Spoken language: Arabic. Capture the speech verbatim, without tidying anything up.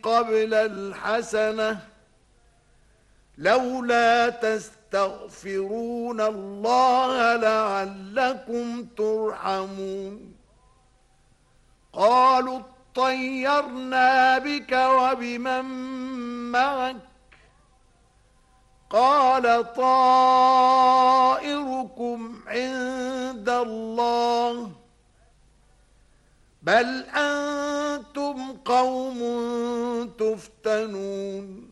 قبل الحسنة لولا تستغفرون الله لعلكم ترحمون قالوا اطيرنا بك وبمن معك قال طائركم عند الله بل أنتم قوم تفتنون